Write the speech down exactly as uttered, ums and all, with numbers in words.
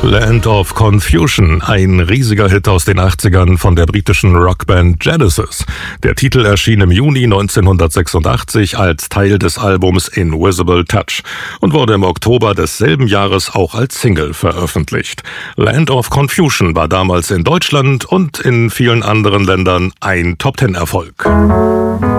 Land of Confusion, ein riesiger Hit aus den achtzigern von der britischen Rockband Genesis. Der Titel erschien im Juni neunzehnhundertsechsundachtzig als Teil des Albums Invisible Touch und wurde im Oktober desselben Jahres auch als Single veröffentlicht. Land of Confusion war damals in Deutschland und in vielen anderen Ländern ein Top-Ten-Erfolg.